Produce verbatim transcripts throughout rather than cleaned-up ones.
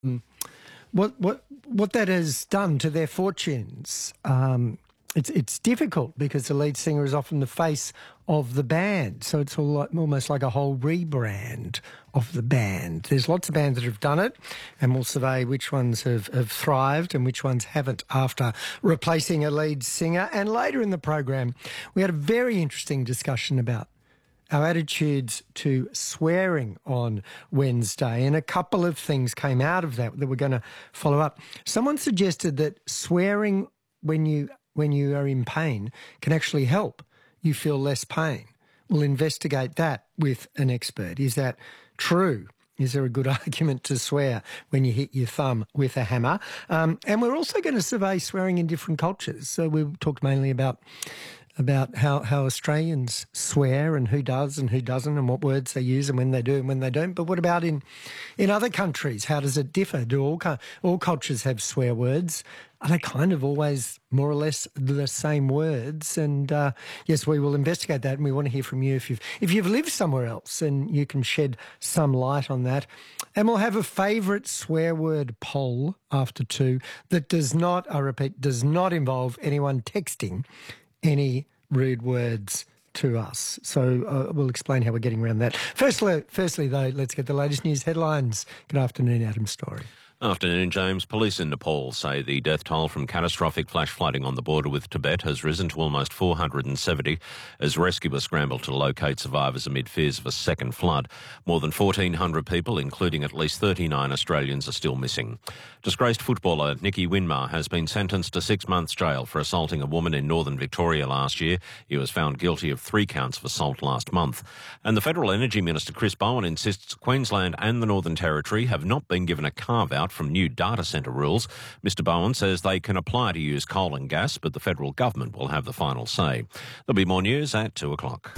What what what that has done to their fortunes, um, it's it's difficult because the lead singer is often the face of the band, so it's all like, almost like a whole rebrand of the band. There's lots of bands that have done it, and we'll survey which ones have, have thrived and which ones haven't after replacing a lead singer. And later in the program, we had a very interesting discussion about our attitudes to swearing on Wednesday, and a couple of things came out of that that we're going to follow up. Someone suggested that swearing when you when you are in pain can actually help you feel less pain. We'll investigate that with an expert. Is that true? Is there a good argument to swear when you hit your thumb with a hammer? Um, and we're also going to survey swearing in different cultures. So we've talked mainly about about how, how Australians swear and who does and who doesn't and what words they use and when they do and when they don't. But what about in in other countries? How does it differ? Do all all cultures have swear words? Are they kind of always more or less the same words? And uh, yes, we will investigate that, and we want to hear from you if you've if you've lived somewhere else and you can shed some light on that. And we'll have a favourite swear word poll after two that does not, I repeat, does not involve anyone texting any rude words to us. So uh, we'll explain how we're getting around that. Firstly, firstly, though, let's get the latest news headlines. Good afternoon, Adam Story. Afternoon, James. Police in Nepal say the death toll from catastrophic flash flooding on the border with Tibet has risen to almost four hundred seventy as rescuers scramble to locate survivors amid fears of a second flood. More than fourteen hundred people, including at least thirty-nine Australians, are still missing. Disgraced footballer Nicky Winmar has been sentenced to six months jail for assaulting a woman in northern Victoria last year. He was found guilty of three counts of assault last month. And the Federal Energy Minister Chris Bowen insists Queensland and the Northern Territory have not been given a carve-out from new data centre rules. Mister Bowen says they can apply to use coal and gas, but the federal government will have the final say. There'll be more news at two o'clock.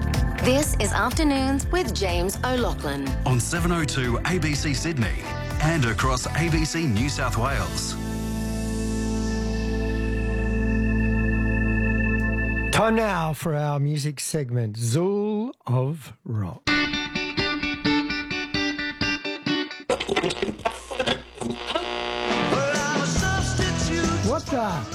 This is Afternoons with James O'Loughlin on seven oh two A B C Sydney and across A B C New South Wales. Time now for our music segment, Zool of Rock. What's that?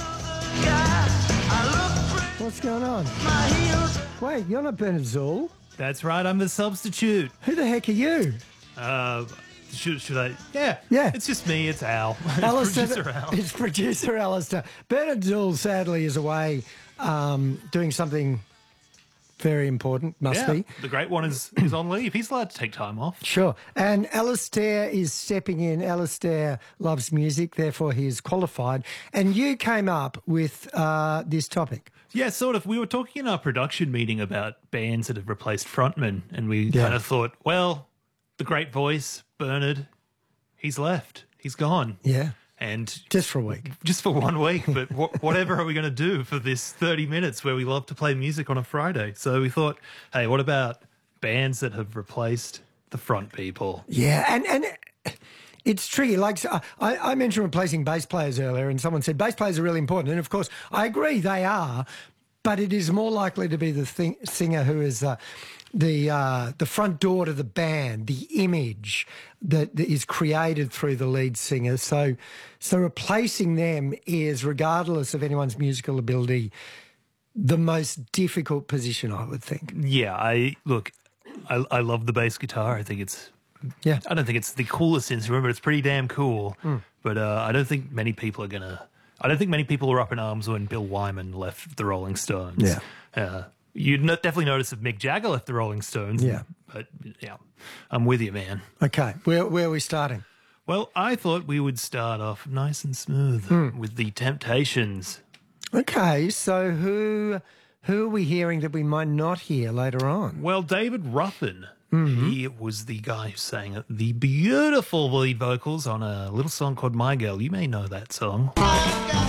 What's going on? Wait, you're not Bernard Zool. That's right, I'm the substitute. Who the heck are you? Uh, should, should I? Yeah. Yeah. It's just me, it's Al. Alistair, It's producer Al. It's producer Alistair. Bernard Zool, sadly, is away um, doing something very important, must yeah, be. The great one is, is on leave. He's allowed to take time off. Sure. And Alistair is stepping in. Alistair loves music, therefore he is qualified. And you came up with uh, this topic. Yeah, sort of. We were talking in our production meeting about bands that have replaced frontmen, and we Yeah. kind of thought, well, the great voice, Bernard, he's left. He's gone. Yeah. And Just for a week. just for one week, but wh- whatever are we going to do for this thirty minutes where we love to play music on a Friday? So we thought, hey, what about bands that have replaced the front people? Yeah, and and it's tricky. Like so, I, I mentioned replacing bass players earlier, and someone said bass players are really important, and of course I agree they are, but it is more likely to be the thing, singer who is uh, the uh, the front door to the band, the image that, that is created through the lead singer. So, so replacing them is, regardless of anyone's musical ability, the most difficult position, I would think. Yeah, I look, I, I love the bass guitar. I think it's, Yeah. I don't think it's the coolest instrument, but it's pretty damn cool. Mm. But uh, I don't think many people are gonna. I don't think many people were up in arms when Bill Wyman left the Rolling Stones. Yeah. Uh, you'd no- definitely notice if Mick Jagger left the Rolling Stones. Yeah. But yeah, I'm with you, man. Okay, where where are we starting? Well, I thought we would start off nice and smooth Mm. with the Temptations. Okay, so who who are we hearing that we might not hear later on? Well, David Ruffin. Mm-hmm. He was the guy who sang the beautiful lead vocals on a little song called My Girl. You may know that song. My girl,